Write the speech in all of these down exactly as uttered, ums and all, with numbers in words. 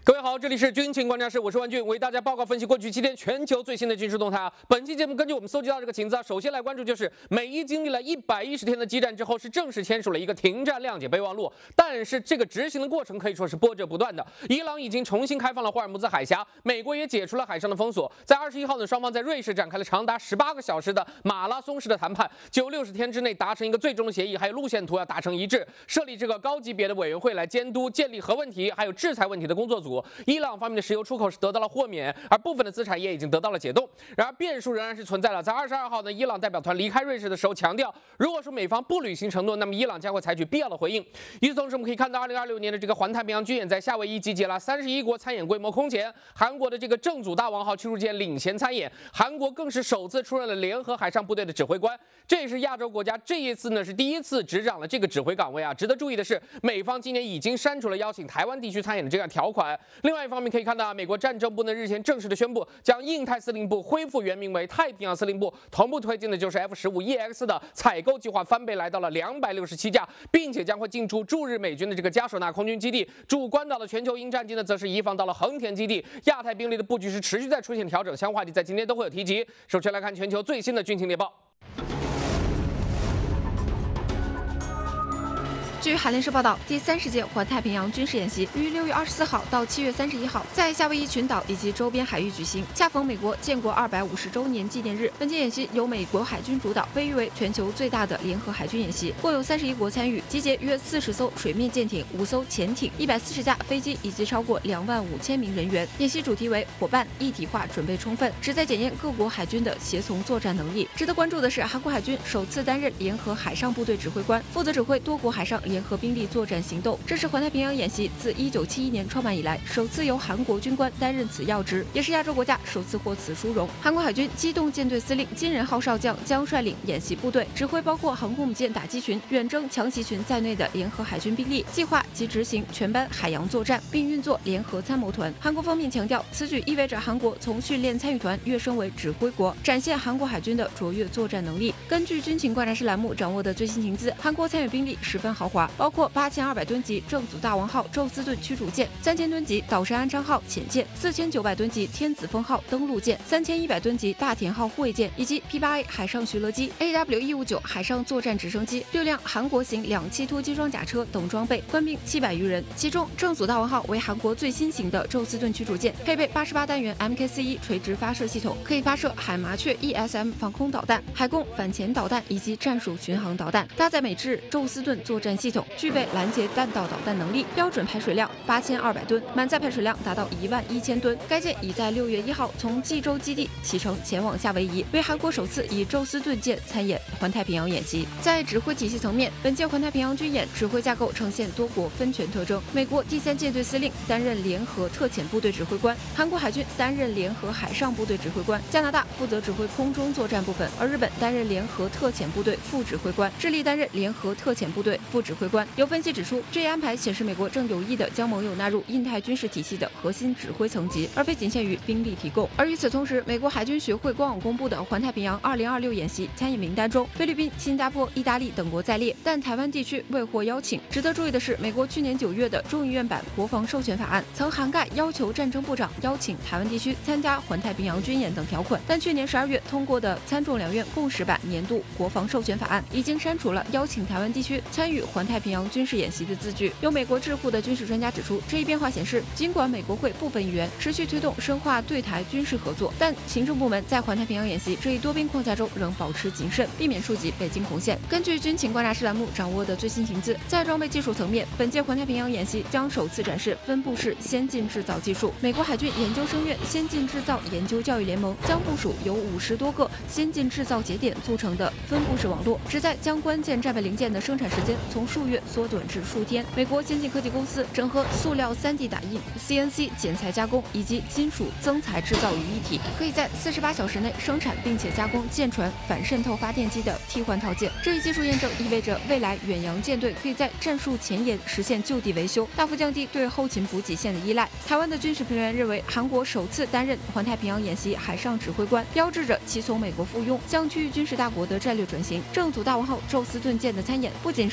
各位好，这里是军情观察室，我是万俊，为大家报告分析过去七天全球最新的军事动态啊。本期节目根据我们搜集到这个情资啊，首先来关注就是美伊经历了一百一十天的激战之后，是正式签署了一个停战谅解备忘录，但是这个执行的过程可以说是波折不断的。伊朗已经重新开放了霍尔木兹海峡，美国也解除了海上的封锁。在二十一号呢，双方在瑞士展开了长达十八个小时的马拉松式的谈判，就六十天之内达成一个最终的协议，还有路线图要达成一致，设立这个高级别的委员会来监督建立核问题还有制裁问题的工作组。伊朗方面的石油出口是得到了豁免，而部分的资产也已经得到了解冻。然而变数仍然是存在了。在二十二号呢，伊朗代表团离开瑞士的时候强调，如果说美方不履行承诺，那么伊朗将会采取必要的回应。与此同时，我们可以看到，二零二六年的这个环太平洋军演在夏威夷集结了三十一国参演规模空前，韩国的这个正祖大王号驱逐舰领衔参演，韩国更是首次出任了联合海上部队的指挥官，这也是亚洲国家这一次呢是第一次执掌了这个指挥岗位啊。值得注意的是，美方今年已经删除了邀请台湾地区参演的这样条款。另外一方面可以看到，美国战争部呢日前正式的宣布，将印太司令部恢复原名为太平洋司令部，同步推进的就是 F 十五 E X 的采购计划翻倍来到了两百六十七架，并且将会进驻驻日美军的这个加索纳空军基地。驻关岛的全球鹰战机呢，则是移防到了横田基地。亚太兵力的布局是持续在出现调整，相关话题在今天都会有提及。首先来看全球最新的军情猎报。 据韩联社报道，第三十届环太平洋军事演习于六月二十四号到七月三十一号在夏威夷群岛以及周边海域举行，恰逢美国建国二百五十周年纪念日。本届演习由美国海军主导，被誉为全球最大的联合海军演习，共有三十一国参与，集结约四十艘水面舰艇、五艘潜艇、一百四十架飞机以及超过两万五千名人员。演习主题为伙伴一体化准备充分，旨在检验各国海军的协同作战能力。值得关注的是，韩国海军首次担任联合海上部队指挥官，负责指挥多国海上联合兵力作战行动，这是环太平洋演习自一九七一年创办以来首次由韩国军官担任此要职，也是亚洲国家首次获此殊荣。韩国海军机动舰队司令金仁浩少将将率领演习部队，指挥包括航空母舰打击群、远征强袭群在内的联合海军兵力，计划及执行全班海洋作战，并运作联合参谋团。韩国方面强调，此举意味着韩国从训练参与团跃升为指挥国，展现韩国海军的卓越作战能力。根据军情观察室栏目掌握的最新情资，韩国参与兵力十分豪华，包括八千二百吨级正祖大王号宙斯盾驱逐舰、三千吨级岛山安昌号潜舰、四千九百吨级天子峰号登陆舰、三千一百吨级大田号护卫舰以及 P 八 A 海上巡逻机、A W 一五九海上作战直升机、六辆韩国型两栖突击装甲车等装备，官兵七百余人。其中，正祖大王号为韩国最新型的宙斯盾驱逐舰，配备八十八单元 M K 四一垂直发射系统，可以发射海麻雀 E S M 防空导弹、海攻反潜导弹以及战术巡航导弹，搭载美制宙斯盾作战系统，具备拦截弹道导弹能力，标准排水量八千二百吨，满载排水量达到一万一千吨。该舰已在六月一号从济州基地启程前往夏威夷，为韩国首次以宙斯盾舰参演环太平洋演习。在指挥体系层面，本届环太平洋军演指挥架构呈现多国分权特征，美国第三舰队司令担任联合特遣部队指挥官，韩国海军担任联合海上部队指挥官，加拿大负责指挥空中作战部分，而日本担任联合特遣部队副指挥官，智利担任联合特遣部队副指挥官。有分析指出，这一安排显示美国正有意地将盟友纳入印太军事体系的核心指挥层级，而非仅限于兵力提供。而与此同时，美国海军学会官网公布的环太平洋二零二六演习参演名单中，菲律宾、新加坡、意大利等国在列，但台湾地区未获邀请。值得注意的是，美国去年九月的众议院版国防授权法案曾涵盖要求战争部长邀请台湾地区参加环太平洋军演等条款，但去年十二月通过的参众两院共识版年度国防授权法案已经删除了邀请台湾地区参与环太平洋军事演习的字句。有美国智库的军事专家指出，这一变化显示，尽管美国会部分议员持续推动深化对台军事合作，但行政部门在环太平洋演习这一多边框架中仍保持谨慎，避免触及北京红线。根据军情观察室栏目掌握的最新情资，在装备技术层面，本届环太平洋演习将首次展示分布式先进制造技术。美国海军研究生院先进制造研究教育联盟将部署由五十多个先进制造节点组成的分布式网络，旨在将关键战备零件的生产时间从数月缩短至数天。美国先进科技公司整合塑料 三 D 打印、C N C 剪裁加工以及金属增材制造于一体，可以在四十八小时内生产并且加工舰船反渗透发电机的替换套件。这一技术验证意味着未来远洋舰队可以在战术前沿实现就地维修，大幅降低对后勤补给线的依赖。台湾的军事评论员认为，韩国首次担任环太平洋演习海上指挥官，标志着其从美国附庸向区域军事大国的战略转型。正祖大王号宙斯盾舰的参演不仅是装备展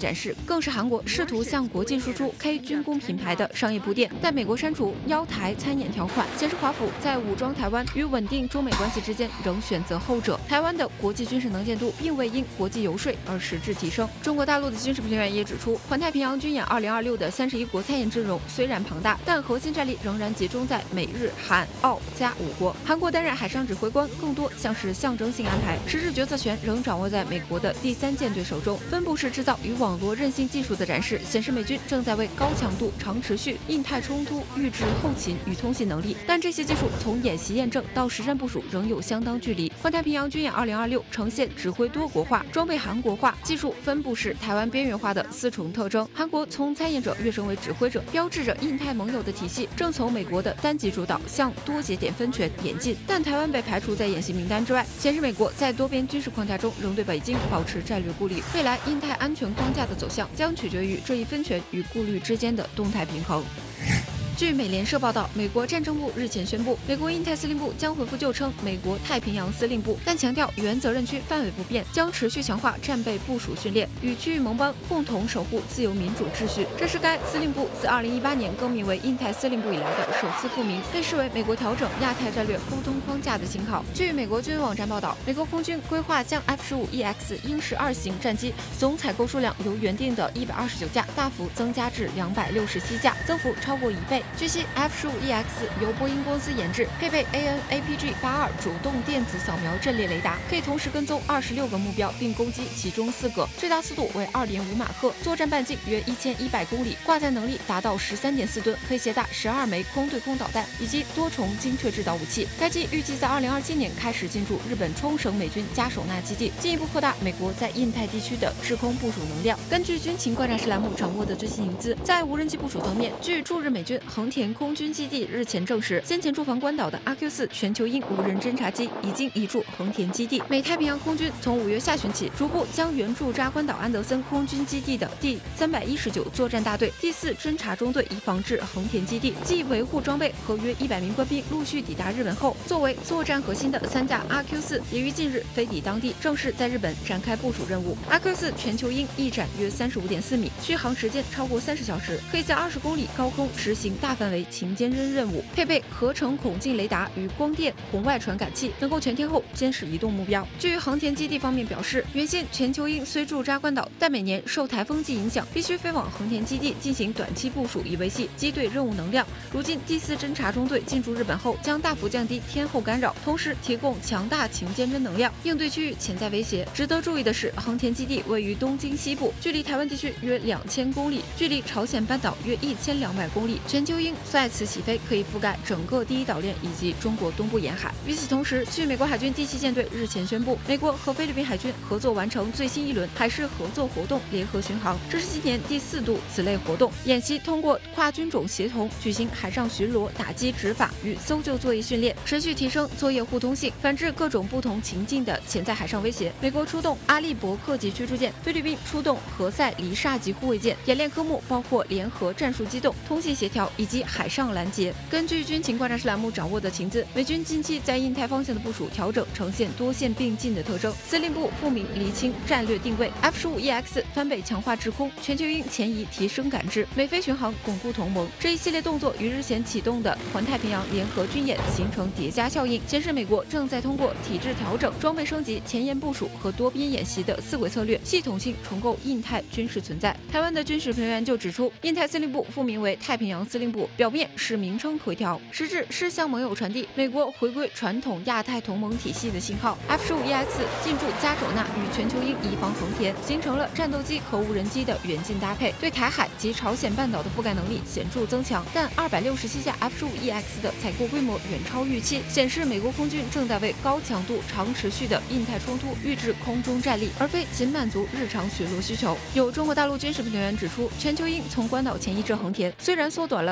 展示，更是韩国试图向国际输出 K 军工品牌的商业铺垫。但美国删除邀台参演条款，显示华府在武装台湾与稳定中美关系之间仍选择后者。台湾的国际军事能见度并未因国际游说而实质提升。中国大陆的军事评论员也指出，环太平洋军演二零二六的三十一国参演阵容虽然庞大，但核心战力仍然集中在美日韩澳加五国。韩国担任海上指挥官更多像是象征性安排，实质决策权仍掌握在美国的第三舰队手中。分布式制造与网络韧性技术的展示显示，美军正在为高强度、长持续印太冲突预制后勤与通信能力，但这些技术从演习验证到实战部署仍有相当距离。环太平洋军演二零二六呈现指挥多国化、装备韩国化、技术分布式台湾边缘化的四重特征。韩国从参演者跃升为指挥者，标志着印太盟友的体系正从美国的单极主导向多节点分权演进。但台湾被排除在演习名单之外，显示美国在多边军事框架中仍对北京保持战略顾虑。未来印太安全框架的走向将取决于这一分权与顾虑之间的动态平衡。据美联社报道，美国战争部日前宣布，美国印太司令部将恢复旧称美国太平洋司令部，但强调原责任区范围不变，将持续强化战备部署训练，与区域盟邦共同守护自由民主秩序。这是该司令部自二零一八年更名为印太司令部以来的首次复名，被视为美国调整亚太战略沟通框架的信号。据美国军网站报道，美国空军规划将 F 十五 E X 鹰十二型战机总采购数量由原定的一百二十九架大幅增加至两百六十七架，增幅超过一倍。据悉 ，F 十五 E X 由波音公司研制，配备 A N A P G 八二主动电子扫描阵列雷达，可以同时跟踪二十六个目标并攻击其中四个，最大速度为 二点五马赫，作战半径约一千一百公里，挂载能力达到十三点四吨，可以携带十二枚空对空导弹以及多重精确制导武器。该机预计在二零二七年开始进驻日本冲绳美军加手纳基地，进一步扩大美国在印太地区的制空部署能量。根据军情观察室栏目掌握的最新情资，在无人机部署方面，据驻日美军横田空军基地日前证实，先前驻防关岛的阿 Q 四全球鹰无人侦察机已经移驻横田基地。美太平洋空军从五月下旬起，逐步将原驻扎关岛安德森空军基地的第三百一十九作战大队、第四侦察中队移防至横田基地，继维护装备和约一百名官兵陆续抵达日本后，作为作战核心的三架阿 Q 四也于近日飞抵当地，正式在日本展开部署任务。阿 Q 四全球鹰翼展约三十五点四米，续航时间超过三十小时，可以在二十公里高空执行大范围勤监侦任务，配备合成孔径雷达与光电红外传感器，能够全天候监视移动目标。据横田基地方面表示，原先全球鹰虽驻扎关岛，但每年受台风季影响，必须飞往横田基地进行短期部署以维系机队任务能量。如今第四侦察中队进驻日本后，将大幅降低天候干扰，同时提供强大勤监侦能量，应对区域潜在威胁。值得注意的是，横田基地位于东京西部，距离台湾地区约两千公里，距离朝鲜半岛约一千两百公里。全球鹰在此起飞，可以覆盖整个第一岛链以及中国东部沿海。与此同时，据美国海军第七舰队日前宣布，美国和菲律宾海军合作完成最新一轮海事合作活动联合巡航，这是今年第四度此类活动。演习通过跨军种协同举行海上巡逻、打击执法与搜救作业训练，持续提升作业互通性，反制各种不同情境的潜在海上威胁。美国出动阿利伯克级驱逐舰，菲律宾出动何塞黎萨级护卫舰，演练科目包括联合战术机动、通信协调以及海上拦截。根据军情观察室栏目掌握的情资，美军近期在印太方向的部署调整呈现多线并进的特征。司令部复明厘清战略定位 ，F 十五 E X 翻倍强化制空，全球鹰前移提升感知，美菲巡航巩固同盟。这一系列动作与日前启动的环太平洋联合军演形成叠加效应，显示美国正在通过体制调整、装备升级、前沿部署和多边演习的四轨策略，系统性重构印太军事存在。台湾的军事评论员就指出，印太司令部复名为太平洋司令部，表面是名称回调，实质是向盟友传递美国回归传统亚太同盟体系的信号。F 十五 E X 进驻加手纳与全球鹰移防横田，形成了战斗机和无人机的远近搭配，对台海及朝鲜半岛的覆盖能力显著增强。但二百六十七架 F 十五 E X 的采购规模远超预期，显示美国空军正在为高强度、长持续的印太冲突预制空中战力，而非仅满足日常巡逻需求。有中国大陆军事评论员指出，全球鹰从关岛前移至横田，虽然缩短了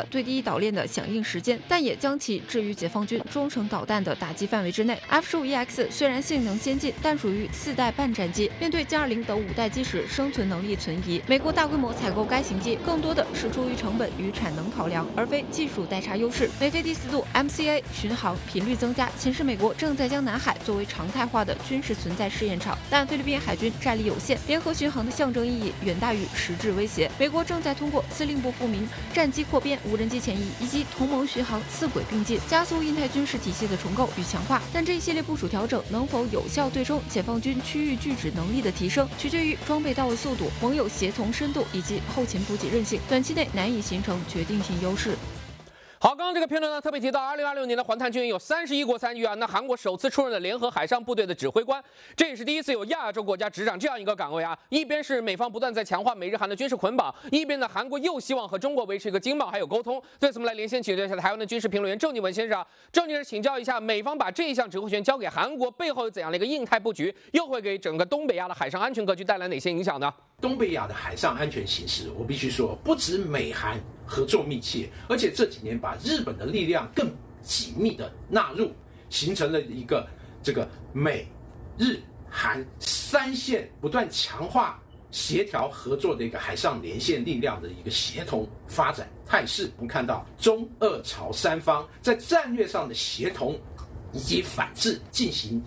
最低岛链的响应时间，但也将其置于解放军中程导弹的打击范围之内。F 十五 E X 虽然性能先进，但属于四代半战机，面对歼二零等五代机时，生存能力存疑。美国大规模采购该型机，更多的是出于成本与产能考量，而非技术代差优势。美菲第四度 M C A 巡航频率增加，显示美国正在将南海作为常态化的军事存在试验场。但菲律宾海军战力有限，联合巡航的象征意义远大于实质威胁。美国正在通过司令部复明、战机扩编、无人机前移以及同盟巡航四轨并进，加速印太军事体系的重构与强化。但这一系列部署调整能否有效对冲解放军区域拒止能力的提升，取决于装备到位速度、盟友协同深度以及后勤补给韧性，短期内难以形成决定性优势。 好，刚刚这个片段呢，特别提到，二零二六年的环太军演有三十一国参与啊。那韩国首次出任了联合海上部队的指挥官，这也是第一次有亚洲国家执掌这样一个岗位啊。一边是美方不断在强化美日韩的军事捆绑，一边呢，韩国又希望和中国维持一个经贸还有沟通。对此，我们来连线请教一下台湾的军事评论员郑继文先生。郑先生，请教一下，美方把这一项指挥权交给韩国，背后有怎样的一个印太布局？又会给整个东北亚的海上安全格局带来哪些影响呢？ 东北亚的海上安全形势，我必须说，不止美韩合作密切，而且这几年把日本的力量更紧密的纳入，形成了一个这个美日韩三线不断强化协调合作的一个海上连线力量的一个协同发展态势。我们看到中俄朝三方在战略上的协同以及反制进行